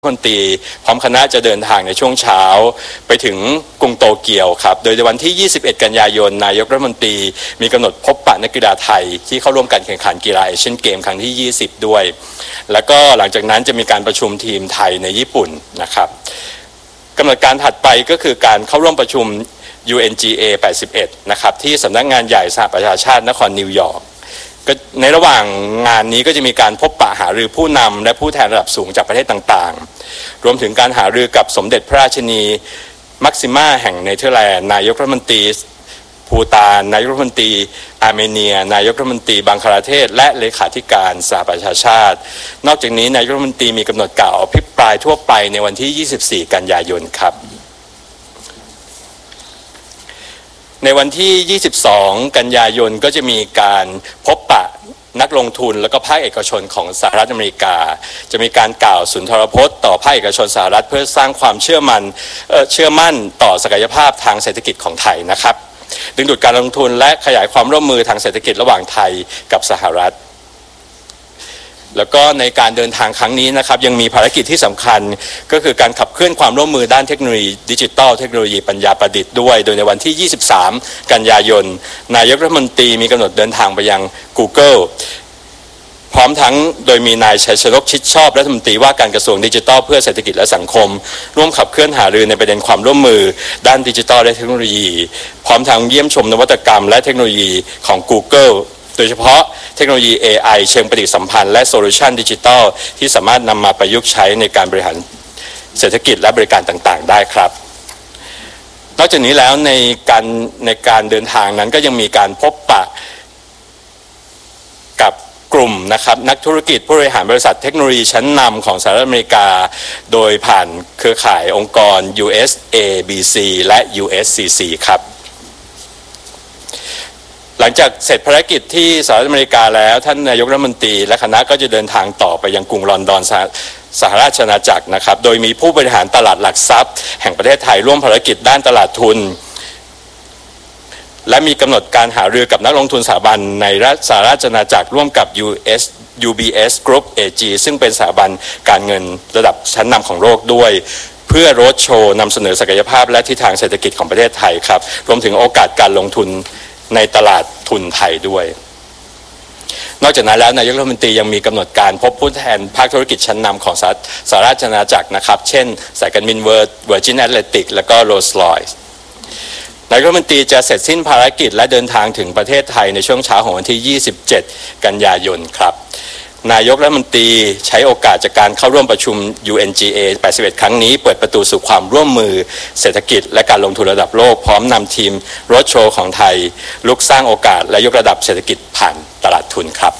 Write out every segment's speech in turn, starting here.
รัฐมนตรีพร้อมคณะจะเดินทางในช่วงเช้าไปถึงกรุงโตเกียวครับโดยในวันที่ 21 กันยายนนายกรัฐมนตรีมีกำหนดพบปะนักกีฬาไทยที่เข้าร่วมการแข่งขันกีฬาเอเชียนเกมครั้งที่ 20 ด้วยแล้วก็หลังจากนั้นจะมีการประชุมทีมไทยในญี่ปุ่นนะครับกำหนดการถัดไปก็คือการเข้าร่วมประชุม UNGA 81 นะครับที่สำนักงานใหญ่สหประชาชาตินครนิวยอร์กในระหว่างงานนี้ก็จะมีการพบปะหารือผู้นำและผู้แทนระดับสูงจากประเทศต่างๆรวมถึงการหารือกับสมเด็จพระราชินีมักซิมาแห่งเนเธอร์แลนด์นายกรัฐมนตรีภูฏานนายกรัฐมนตรีอาร์เมเนียนายกรัฐมนตรีบังคลาเทศและเลขาธิการสหประชาชาตินอกจากนี้นายกรัฐมนตรีมีกำหนดกล่าวอภิปรายทั่วไปในวันที่ 24 กันยายนครับในวันที่ 22 กันยายนก็จะมีการพบปะนักลงทุนและก็ภาคเอกชนของสหรัฐอเมริกาจะมีการกล่าวสุนทรพจน์ต่อภาคเอกชนสหรัฐเพื่อสร้างความเชื่อมั่นต่อศักยภาพทางเศรษฐกิจของไทยนะครับดึงดูดการลงทุนและขยายความร่วมมือทางเศรษฐกิจระหว่างไทยกับสหรัฐแล้วก็ในการเดินทางครั้งนี้นะครับยังมีภารกิจที่สำคัญก็คือการขับเคลื่อนความร่วมมือด้านเทคโนโลยีดิจิทัลเทคโนโลยีปัญญาประดิษฐ์ด้วยโดยในวันที่ 23 กันยายนนายกรัฐมนตรีมีกำหนดเดินทางไปยัง Google พร้อมทั้งโดยมีนายชัยชนกชิดชอบรัฐมนตรีว่าการกระทรวงดิจิทัลเพื่อเศรษฐกิจและสังคมร่วมขับเคลื่อนหารือในประเด็นความร่วมมือด้านดิจิทัลและเทคโนโลยีพร้อมทั้งเยี่ยมชมนวัตกรรมและเทคโนโลยีของ Googleโดยเฉพาะเทคโนโลยี AI เชิงปฏิสัมพันธ์และโซลูชันดิจิทัลที่สามารถนำมาประยุกต์ใช้ในการบริหารเศรษฐกิจและบริการต่างๆได้ครับนอกจากนี้แล้วในการเดินทางนั้นก็ยังมีการพบปะกับกลุ่มนะครับนักธุรกิจผู้บริหารบริษัทเทคโนโลยีชั้นนำของสหรัฐอเมริกาโดยผ่านเครือข่ายองค์กร USABC และ USCC ครับหลังจากเสร็จภารกิจที่สหรัฐอเมริกาแล้วท่านนายกรัฐมนตรีและคณะก็จะเดินทางต่อไปยังกรุงลอนดอนสหราชอาณาจักรนะครับโดยมีผู้บริหารตลาดหลักทรัพย์แห่งประเทศไทยร่วมภารกิจด้านตลาดทุนและมีกำหนดการหารือกับนักลงทุนสถาบันในสหราชอาณาจักรร่วมกับ UBS Group AG ซึ่งเป็นสถาบันการเงินระดับชั้นนำของโลกด้วยเพื่อโรดโชว์นำเสนอศักยภาพและทิศทางเศรษฐกิจของประเทศไทยครับรวมถึงโอกาสการลงทุนในตลาดทุนไทยด้วยนอกจากนั้นแล้วนายกรัฐมนตรียังมีกำหนดการพบผู้แทนภาคธุรกิจชั้นนำของสหราชอาณาจักรนะครับเช่นสายการบินVirgin Atlantic และก็ Rolls-Royce นายกรัฐมนตรีจะเสร็จสิ้นภารกิจและเดินทางถึงประเทศไทยในช่วงเช้าของวันที่ 27 กันยายนครับนายกรัฐมนตรีใช้โอกาสจากการเข้าร่วมประชุม UNGA 81 ครั้งนี้เปิดประตูสู่ความร่วมมือเศรษฐกิจและการลงทุนระดับโลกพร้อมนำทีมโรดโชว์ของไทยลุกสร้างโอกาสและยกระดับเศรษฐกิจผ่านตลาดทุนครับ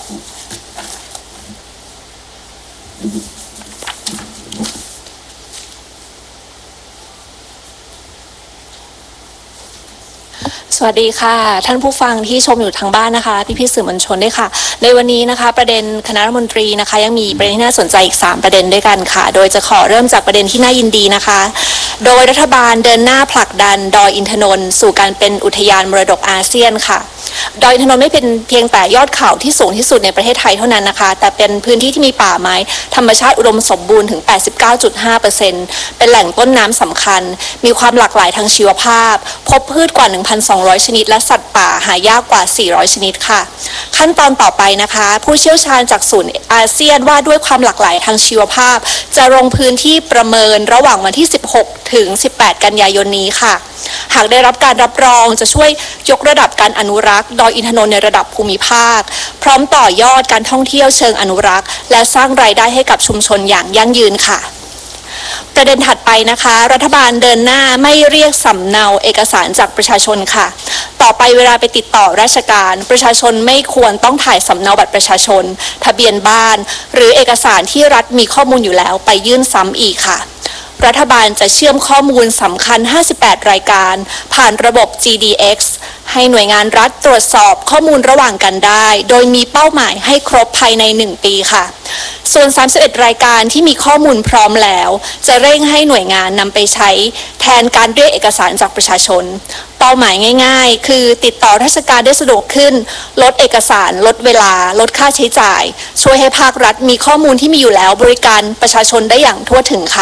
สวัสดีค่ะท่านผู้ฟังที่ชมอยู่ทางบ้านนะคะพี่สื่อมวลชนด้วยค่ะในวันนี้นะคะประเด็นคณะรัฐมนตรีนะคะยังมีประเด็นที่น่าสนใจอีก3ประเด็นด้วยกันค่ะโดยจะขอเริ่มจากประเด็นที่น่ายินดีนะคะโดยรัฐบาลเดินหน้าผลักดันดอยอินทนนท์สู่การเป็นอุทยานมรดกอาเซียนค่ะดอยอินทนนท์ไม่เป็นเพียงแต่ยอดเขาที่สูงที่สุดในประเทศไทยเท่านั้นนะคะแต่เป็นพื้นที่ที่มีป่าไม้ธรรมชาติอุดมสมบูรณ์ถึง 89.5% เป็นแหล่งต้นน้ำสำคัญมีความหลากหลายทางชีวภาพพบพืชกว่า 1,200 ชนิดและสัตว์ป่าหายากกว่า 400 ชนิดค่ะขั้นตอนต่อไปนะคะผู้เชี่ยวชาญจากศูนย์อาเซียนว่าด้วยความหลากหลายทางชีวภาพจะลงพื้นที่ประเมินระหว่างวันที่ 16 ถึง 18 กันยายนนี้ค่ะหากได้รับการรับรองจะช่วยยกระดับการอนุรักษ์ดอยอินทนนท์ในระดับภูมิภาคพร้อมต่อยอดการท่องเที่ยวเชิงอนุรักษ์และสร้างรายได้ให้กับชุมชนอย่างยั่งยืนค่ะประเด็นถัดไปนะคะรัฐบาลเดินหน้าไม่เรียกสำเนาเอกสารจากประชาชนค่ะต่อไปเวลาไปติดต่อราชการประชาชนไม่ควรต้องถ่ายสำเนาบัตรประชาชนทะเบียนบ้านหรือเอกสารที่รัฐมีข้อมูลอยู่แล้วไปยื่นซ้ำอีกค่ะรัฐบาลจะเชื่อมข้อมูลสำคัญ58รายการผ่านระบบ GDX ให้หน่วยงานรัฐตรวจสอบข้อมูลระหว่างกันได้โดยมีเป้าหมายให้ครบภายใน1 ปีค่ะส่วน31รายการที่มีข้อมูลพร้อมแล้วจะเร่งให้หน่วยงานนำไปใช้แทนการเรียกเอกสารจากประชาชนเป้าหมายง่ายๆคือติดต่อราชการได้สะดวกขึ้นลดเอกสารลดเวลาลดค่าใช้จ่ายช่วยให้ภาครัฐมีข้อมูลที่มีอยู่แล้วบริการประชาชนได้อย่างทั่วถึงค่ะ